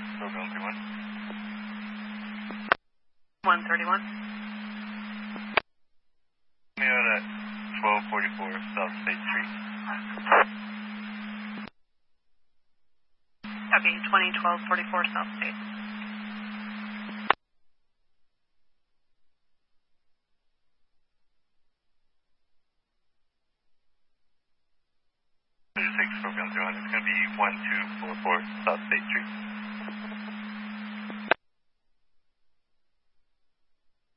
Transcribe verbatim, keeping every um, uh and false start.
program thirty-one. one thirty-one. Me out at twelve forty-four South State Street. Copy, twenty twelve forty-four South State. thirty-six program thirty-one. It's going to be one two four four South State Street.